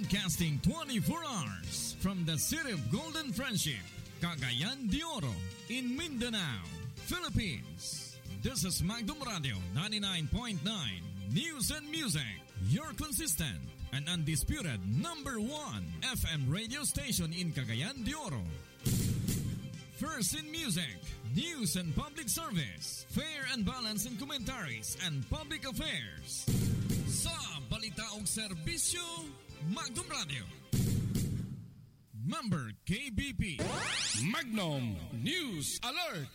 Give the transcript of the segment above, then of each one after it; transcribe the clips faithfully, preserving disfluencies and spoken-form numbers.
Broadcasting twenty-four hours from the city of Golden Friendship, Cagayan de Oro, in Mindanao, Philippines. This is Magdum Radio ninety-nine point nine News and Music, your consistent and undisputed number one F M radio station in Cagayan de Oro. First in music, news and public service, fair and balanced in commentaries and public affairs. Sa balita o serbisyo, Magdum Radio. Member K B P. Magnum News Alert.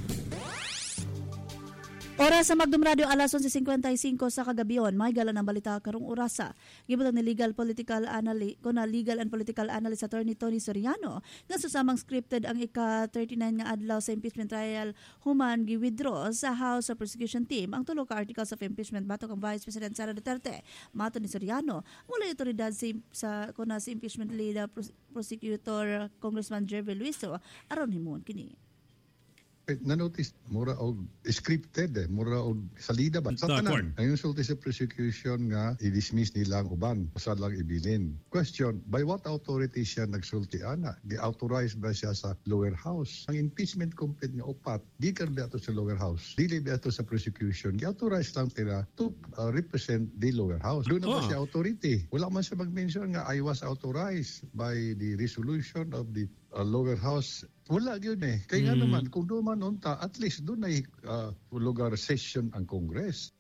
Oras sa Magdum Radio, alas eleven fifty-five sa kagabiyon. May gala ng balita karong orasa. Gibutang ni legal political analyst, kuna legal and political analyst attorney Tony Soriano, nga susamang scripted ang ika thirty-nine nga adlaw sa impeachment trial human gi-withdraw sa House of Prosecution Team ang tulo ka articles of impeachment batok ang Vice President Sara Duterte. Mato ni Soriano, wala otoridad sa, sa kuna sa impeachment lead prosecutor Congressman Jervy Luiso aron himon kini. Na-notice, mura og scripted eh, mura og salida ba? Sa tanan, ang insulti sa prosecution nga, i-dismiss nila ang uban, pasad lang ibilin. Question, by what authority siya nagsulti ana? Di-authorize ba siya sa lower house? Ang impeachment complaint nga upat, di ka ba ito sa lower house? Dili ba ito sa prosecution? Di-authorize lang tira to uh, represent the lower house. Doon na ba oh. siya authority? Wala man siya mag-mention nga I was authorized by the resolution of the uh, lower house. Wala yun eh. Kaya nga mm. naman, kung doon man unta, at least doon ay uh, lugar session ang Congress.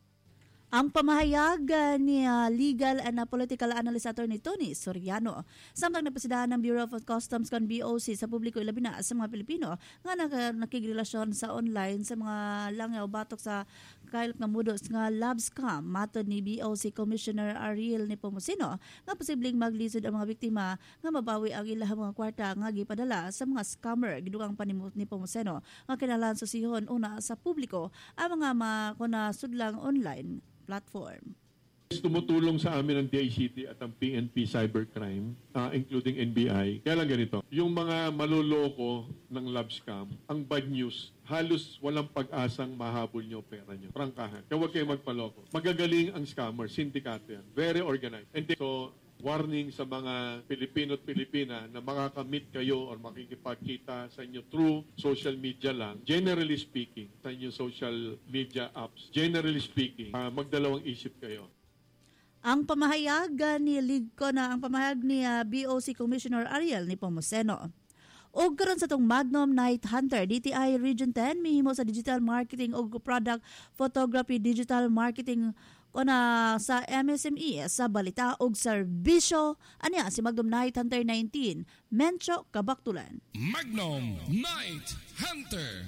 Ang pamahayag uh, ni uh, legal and uh, political analyst attorney Tony Soriano. Samtang napasidahan ng Bureau of Customs kan B O C sa publiko ilabi na sa mga Pilipino nga nag- nakigrelasyon sa online sa mga langaw batok sa kailot nga mudos nga love scam. Matod ni B O C Commissioner Ariel Nepomuceno nga posibleng maglisod ang mga biktima nga mabawi ang ilang mga kwarta nga gipadala sa mga scammer. Gidugang panimut ni Nepomuceno nga kinahanglan susihon una sa publiko ang mga mga sudlang online platform. Tumutulong sa amin ang D I C T at ang P N P Cybercrime, uh, including N B I. Kaya lang ganito, yung mga maluloko ng love scam, ang bad news, halos walang pag-asang mahabol nyo pera nyo. Prangkahan. Kaya huwag kayo magpaloko. Magagaling ang scammer, sindikato yan. Very organized. And so, warning sa mga Pilipino at Pilipina na makakamit kayo or makikipagkita sa inyo through social media lang. Generally speaking, sa inyo social media apps, generally speaking, uh, magdalawang isip kayo. Ang pamahayag ni Ligco na ang pamahayag ni uh, B O C Commissioner Ariel Nepomuceno. Og karon sa tong Magnum Night Hunter, D T I Region ten mihimo sa digital marketing og product photography digital marketing kuna sa M S M E sa balita og serbisyo anya si Magnum Night Hunter nineteen Mencho Kabaktulan. Magnum Night Hunter.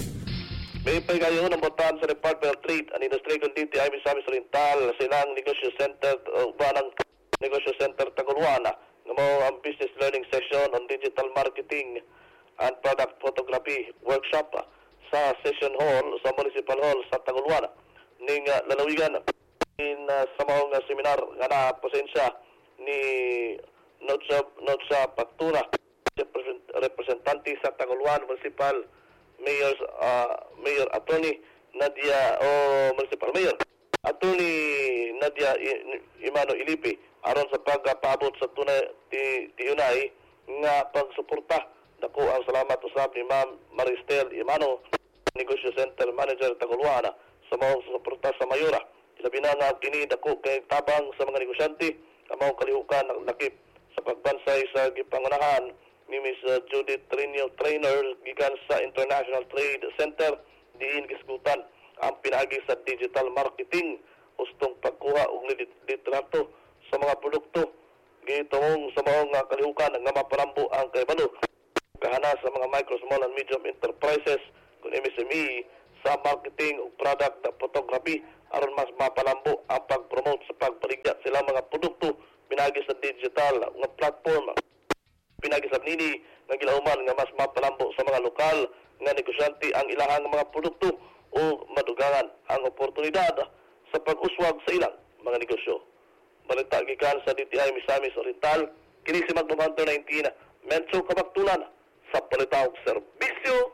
May pagkayo ng botan sa Department of Trade and Industry kung D T I Misamis Oriental silang negosyo center o uh, banang negosyo center Tagulwana nga mo ang business learning session on digital marketing and product photography workshop uh, sa session hall sa Municipal Hall sa Tagulwana ning uh, lalawigan in uh, sa mga uh, seminar nga na pasensya ni Notsa Notsa Pagtura representante sa Tagulwana Municipal Mayor uh, Mayor Attorney Nadia o oh, Municipal Mayor Attorney Nadia I, Imano Ilipi aron sa pagpaabot sa tunay ti, tiunay nga pagsuporta. Dako ang salamat usab ni Ma'am Maristel Imano, Negosyo Center Manager Tagulwana sa mga suporta sa Mayora. Ilabi na nga kini dako kay tabang sa mga negosyante ang kalihukan ng lakip sa pagbansay sa gipangunahan ni Miss Judith Trinio Trainer gikan sa International Trade Center diin gisgutan ang pinagi sa digital marketing ustong pagkuha og litrato sa mga produkto gitong sa mga kalihukan nga maparambo ang kaybalo kahana sa mga micro, small and medium enterprises kung M S M E sa marketing ug product photography aron mas mapalambo ang pag-promote sa pagpaligya sila mga produkto pinagi sa digital nga platform pinagi sa nini nga gilauman nga mas mapalambo sa mga lokal nga negosyante ang ilahang mga produkto o madugangan ang oportunidad sa pag-uswag sa ilang mga negosyo. Balita gikan sa D T I Misamis Oriental, kini si Magnum Hunter nineteen Mencho Kabaktulan sa Balita og Serbisyo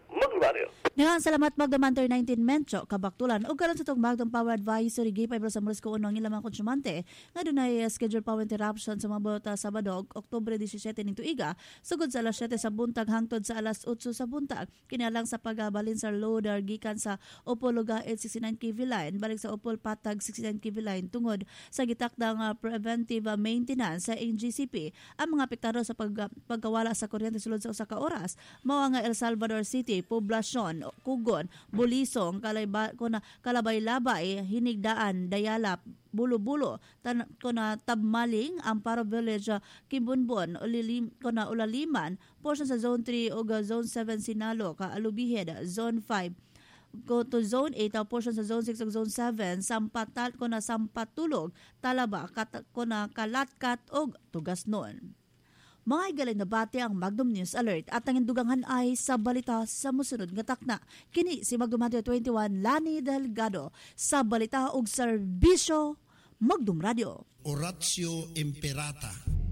Magdum Radio. Nga, salamat Magdum Hunter nineteen Mencho, kabaktulan. O karon sa itong Magdum Power Advisory, gipay sa Maris ko unong ilang mga konsumante. Nga doon ay uh, schedule power interruption sa mga bota Sabado, Oktubre disisyete nito iga, sugod sa alas siyete sa buntag hangtod sa alas otso sa buntag. Kinalang sa pagabalin sa loader gikan sa Opol Lugaid sixty-nine K V line, balik sa Opol Patag sixty-nine K V line tungod sa gitakdang uh, preventive uh, maintenance sa N G C P. Ang mga apektado sa pag, pagkawala sa kuryente sulod sa usa ka oras mao nga El Salvador City, Poblacion, Kugon, Bulisong, Kalay kuna Kalabay-Labay, Hinigdaan, Dayalap, Bulo-Bulo, tan kuna Tabmaling, Amparo Village, Kimbunbon, Ulilim kuna Ulaliman, portion sa Zone three ug Zone seven Sinalo, Kaalubihed, Zone five go to Zone eight, portion sa Zone six ug Zone seven, Sampatal kuna Sampatulog, Talaba, kat, kuna Kalatkat ug Tugasnon. Mga igaling na bate ang Magdum News Alert at ang indugangan ay sa balita sa musunod nga takna. Kini si Magdum Hunter twenty-one Lani Delgado sa balita ug serbisyo Magdum Radio. Oratio Imperata.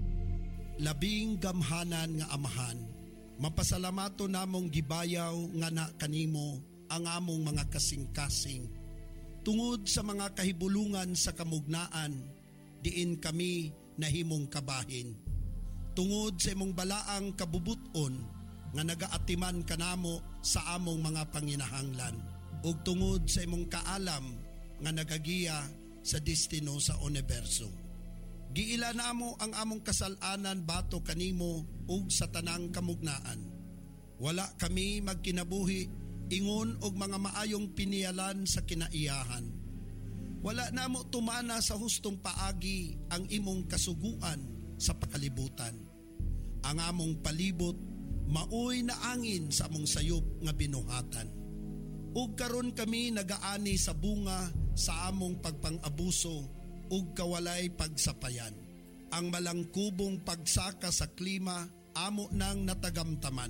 Labing gamhanan nga amahan, mapasalamato namong gibayaw nga na kanimo ang among mga kasing-kasing. Tungod sa mga kahibulungan sa kamugnaan, diin kami nahimong kabahin. Tungod sa imong balaang kabubuton nga nagaatiman kanamo sa among mga panginahanglan, ug tungod sa imong kaalam nga nagagiya sa destino sa universo. Giila namo ang among kasalanan bato kanimo ug sa tanang kamugnaan. Wala kami magkinabuhi ingon og mga maayong pinialan sa kinaiyahan. Wala namo tumana sa hustong paagi ang imong kasuguan sa pakalibutan. Ang among palibot maoy na angin sa among sayop nga binuhatan. Ug karon kami nagaani sa bunga sa among pagpang-abuso ug kawalay pagsapayan. Ang malangkubong pagsaka sa klima amo nang natagamtaman.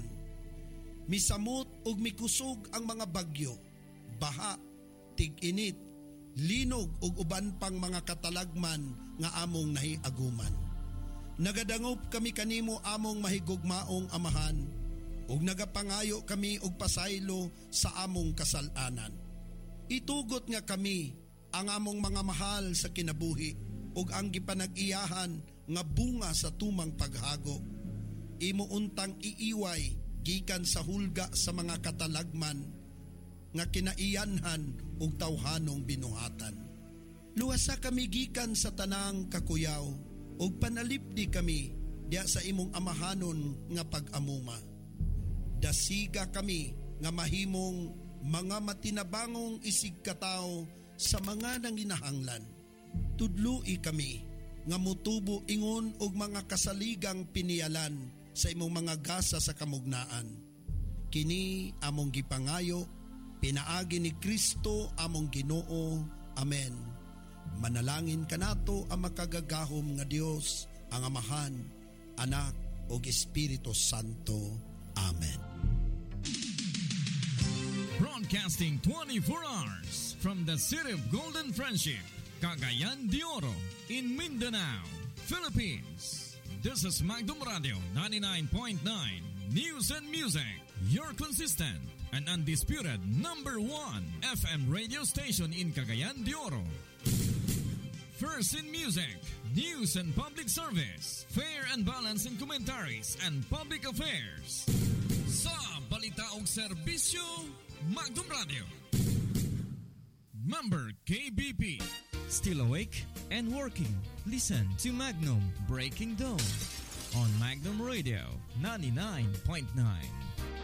Misamot ug mikusog ang mga bagyo, baha, tig-init, linog ug uban pang mga katalagman nga among nahiaguman. Nagadangop kami kanimo among mahigugmaong amahan, ug nagapangayo kami og pasaylo sa among kasalanan. Itugot nga kami ang among mga mahal sa kinabuhi ug ang gipanag-iyahan nga bunga sa tumang paghago. Imo untang iiway gikan sa hulga sa mga katalagman nga kinaiyanhan ug tawhanong binuhatan. Luwasa kami gikan sa tanang kakuyaw ug panalipdi kami diya sa imong amahanon nga pag-amuma. Dasiga kami nga mahimong mga matinabangong isig katao sa mga nanginahanglan. Tudloi kami nga mutubo ingon og mga kasaligang pinialan sa imong mga gasa sa kamugnaan. Kini among gipangayo, pinaagi ni Kristo among Ginoo. Amen. Manalangin kanato ang makagagahom nga Dios, ang Amahan, Anak ug Espiritu Santo. Amen. Broadcasting twenty-four hours from the City of Golden Friendship, Cagayan de Oro, in Mindanao, Philippines. This is Magdum Radio ninety-nine point nine News and Music, your consistent and undisputed number one F M radio station in Cagayan de Oro. First in music, news and public service, fair and balanced in commentaries and public affairs. Sa balita ug serbisyo, Magdum Radio. Member K B P. Still awake and working? Listen to Magnum Breaking Dawn on Magnum Radio ninety-nine point nine.